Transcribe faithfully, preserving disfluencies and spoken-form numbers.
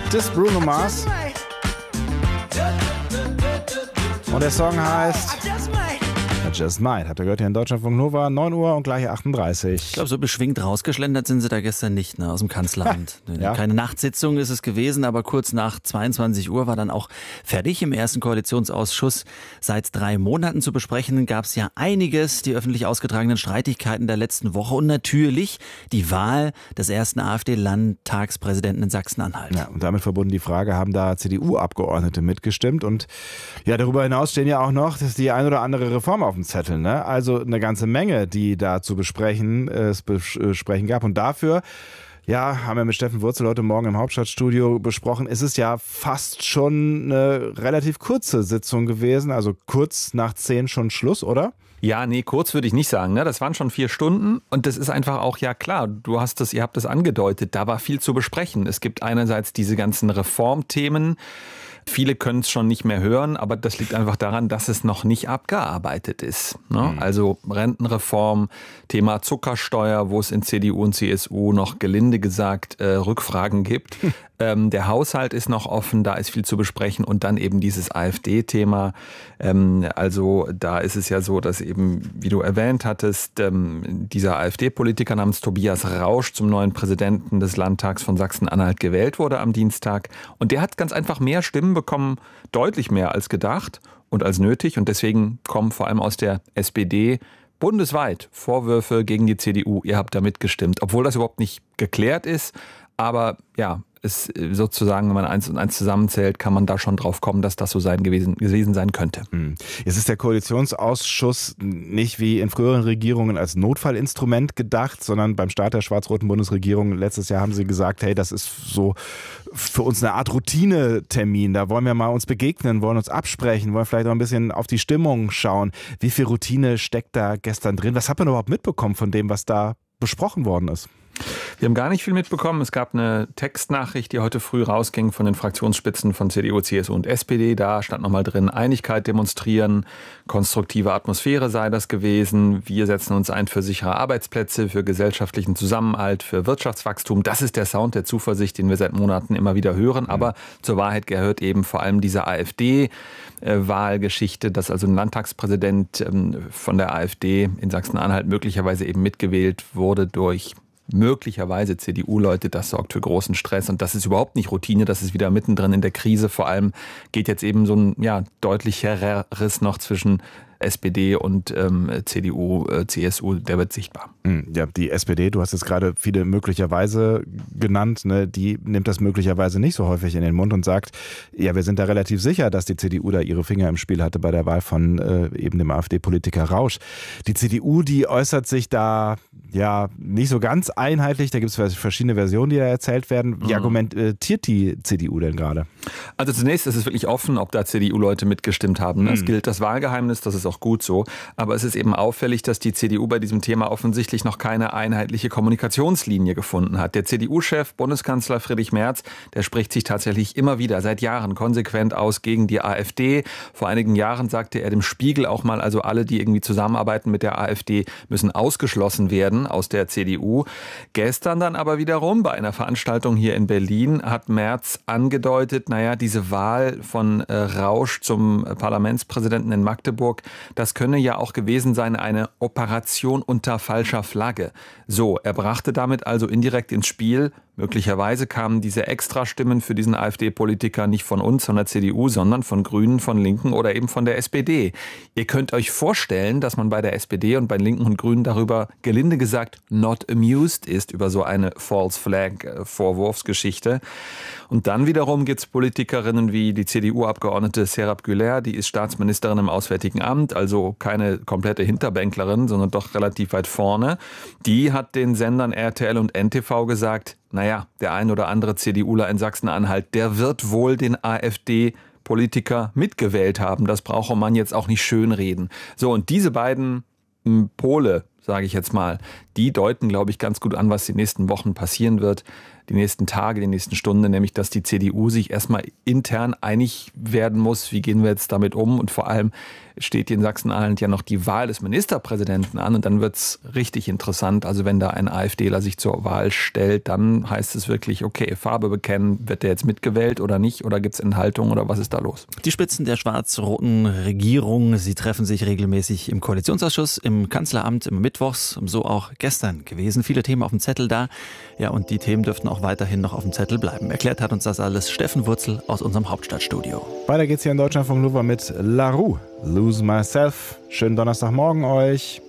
Das ist Bruno Mars. Und der Song heißt I Just Might. Habt ihr gehört hier in Deutschlandfunk Nova, neun Uhr und gleich achtunddreißig. Ich glaube, so beschwingt rausgeschlendert sind sie da gestern nicht, ne, aus dem Kanzleramt. Ja. Keine Nachtsitzung ist es gewesen, aber kurz nach zweiundzwanzig Uhr war dann auch fertig im ersten Koalitionsausschuss. Seit drei Monaten zu besprechen gab es ja einiges, die öffentlich ausgetragenen Streitigkeiten der letzten Woche und natürlich die Wahl des ersten AfD-Landtagspräsidenten in Sachsen-Anhalt. Ja, und damit verbunden die Frage, haben da C D U-Abgeordnete mitgestimmt? Und ja, darüber hinaus stehen ja auch noch dass die ein oder andere Reform auf dem Zettel, ne? Also eine ganze Menge, die da zu besprechen, äh, es besprechen gab. Und dafür, ja, haben wir mit Steffen Wurzel heute Morgen im Hauptstadtstudio besprochen, ist es ja fast schon eine relativ kurze Sitzung gewesen, also kurz nach zehn schon Schluss, oder? Ja, nee, kurz würde ich nicht sagen. Ne? Das waren schon vier Stunden und das ist einfach auch, ja klar, du hast das, ihr habt das angedeutet, da war viel zu besprechen. Es gibt einerseits diese ganzen Reformthemen. Viele können es schon nicht mehr hören, aber das liegt einfach daran, dass es noch nicht abgearbeitet ist. Ne? Mhm. Also Rentenreform, Thema Zuckersteuer, wo es in C D U und C S U noch gelinde gesagt äh, Rückfragen gibt. Hm. Ähm, der Haushalt ist noch offen, da ist viel zu besprechen und dann eben dieses AfD-Thema. Ähm, also da ist es ja so, dass eben, wie du erwähnt hattest, ähm, dieser AfD-Politiker namens Tobias Rausch zum neuen Präsidenten des Landtags von Sachsen-Anhalt gewählt wurde am Dienstag. Und der hat ganz einfach mehr Stimmen bekommen, deutlich mehr als gedacht und als nötig. Und deswegen kommen vor allem aus der S P D bundesweit Vorwürfe gegen die C D U. Ihr habt da mitgestimmt, obwohl das überhaupt nicht geklärt ist. Aber ja, es sozusagen, wenn man eins und eins zusammenzählt, kann man da schon drauf kommen, dass das so sein gewesen, gewesen sein könnte. Jetzt ist der Koalitionsausschuss nicht wie in früheren Regierungen als Notfallinstrument gedacht, sondern beim Start der schwarz-roten Bundesregierung letztes Jahr haben sie gesagt, hey, das ist so für uns eine Art Routinetermin. Da wollen wir mal uns begegnen, wollen uns absprechen, wollen vielleicht auch ein bisschen auf die Stimmung schauen. Wie viel Routine steckt da gestern drin? Was hat man überhaupt mitbekommen von dem, was da besprochen worden ist? Wir haben gar nicht viel mitbekommen. Es gab eine Textnachricht, die heute früh rausging von den Fraktionsspitzen von C D U, C S U und S P D. Da stand nochmal drin, Einigkeit demonstrieren, konstruktive Atmosphäre sei das gewesen. Wir setzen uns ein für sichere Arbeitsplätze, für gesellschaftlichen Zusammenhalt, für Wirtschaftswachstum. Das ist der Sound der Zuversicht, den wir seit Monaten immer wieder hören. Aber zur Wahrheit gehört eben vor allem diese AfD-Wahlgeschichte, dass also ein Landtagspräsident von der AfD in Sachsen-Anhalt möglicherweise eben mitgewählt wurde durch möglicherweise C D U-Leute, das sorgt für großen Stress und das ist überhaupt nicht Routine, das ist wieder mittendrin in der Krise. Vor allem geht jetzt eben so ein ja, deutlicher Riss noch zwischen S P D und ähm, C D U, äh, C S U, der wird sichtbar. Ja, die S P D, du hast jetzt gerade viele möglicherweise genannt, ne, die nimmt das möglicherweise nicht so häufig in den Mund und sagt, ja, wir sind da relativ sicher, dass die C D U da ihre Finger im Spiel hatte bei der Wahl von äh, eben dem AfD-Politiker Rausch. Die C D U, die äußert sich da ja nicht so ganz einheitlich, da gibt es verschiedene Versionen, die da erzählt werden. Wie mhm. argumentiert die C D U denn gerade? Also zunächst ist es wirklich offen, ob da C D U-Leute mitgestimmt haben. Mhm. Es gilt das Wahlgeheimnis, das ist auch gut so. Aber es ist eben auffällig, dass die C D U bei diesem Thema offensichtlich noch keine einheitliche Kommunikationslinie gefunden hat. Der C D U-Chef, Bundeskanzler Friedrich Merz, der spricht sich tatsächlich immer wieder seit Jahren konsequent aus gegen die AfD. Vor einigen Jahren sagte er dem Spiegel auch mal, also alle, die irgendwie zusammenarbeiten mit der AfD, müssen ausgeschlossen werden aus der C D U. Gestern dann aber wiederum bei einer Veranstaltung hier in Berlin hat Merz angedeutet, naja, diese Wahl von äh, Rausch zum Parlamentspräsidenten in Magdeburg, das könne ja auch gewesen sein, eine Operation unter falscher Flagge. So, er brachte damit also indirekt ins Spiel, möglicherweise kamen diese Extrastimmen für diesen AfD-Politiker nicht von uns, von der C D U, sondern von Grünen, von Linken oder eben von der S P D. Ihr könnt euch vorstellen, dass man bei der S P D und bei Linken und Grünen darüber, gelinde gesagt, not amused ist, über so eine False Flag-Vorwurfsgeschichte. Und dann wiederum gibt es Politikerinnen wie die C D U-Abgeordnete Serap Güler, die ist Staatsministerin im Auswärtigen Amt, also keine komplette Hinterbänklerin, sondern doch relativ weit vorne. Die hat den Sendern R T L und N T V gesagt, naja, der ein oder andere CDUler in Sachsen-Anhalt, der wird wohl den AfD-Politiker mitgewählt haben. Das brauche man jetzt auch nicht schönreden. So, und diese beiden Pole, sage ich jetzt mal, die deuten, glaube ich, ganz gut an, was die nächsten Wochen passieren wird. die nächsten Tage, die nächsten Stunden, nämlich dass die C D U sich erstmal intern einig werden muss, wie gehen wir jetzt damit um, und vor allem steht in Sachsen-Anhalt ja noch die Wahl des Ministerpräsidenten an, und dann wird's richtig interessant. Also wenn da ein AfDler sich zur Wahl stellt, dann heißt es wirklich, okay, Farbe bekennen, wird der jetzt mitgewählt oder nicht, oder gibt's Enthaltung oder was ist da los? Die Spitzen der schwarz-roten Regierung, sie treffen sich regelmäßig im Koalitionsausschuss, im Kanzleramt, im Mittwochs, so auch gestern gewesen. Viele Themen auf dem Zettel da. Ja, und die Themen dürften auch weiterhin noch auf dem Zettel bleiben. Erklärt hat uns das alles Steffen Wurzel aus unserem Hauptstadtstudio. Weiter geht's hier in Deutschlandfunk Nova mit La Roux, Lose Myself. Schönen Donnerstagmorgen euch.